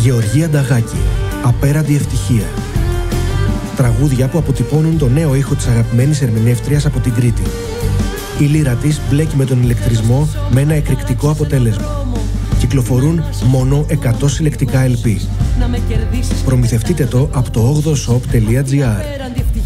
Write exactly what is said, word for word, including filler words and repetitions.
Γεωργία Νταγάκη, Απέραντη ευτυχία. Τραγούδια που αποτυπώνουν το νέο ήχο της αγαπημένης ερμηνεύτριας από την Κρήτη. Η λύρα της μπλέκει με τον ηλεκτρισμό με ένα εκρηκτικό αποτέλεσμα. Κυκλοφορούν μόνο εκατό συλλεκτικά ελ πι. Προμηθευτείτε το από το όγδοο σοπ τελεία τζι άρ.